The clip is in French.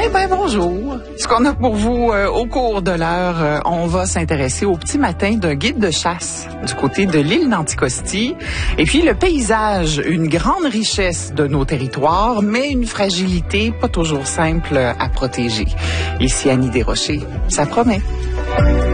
Eh bien, bonjour. Ce qu'on a pour vous au cours de l'heure, on va s'intéresser au petit matin d'un guide de chasse du côté de l'île d'Anticosti. Et puis, le paysage, une grande richesse de nos territoires, mais une fragilité pas toujours simple à protéger. Ici, Annie Desrochers, ça promet.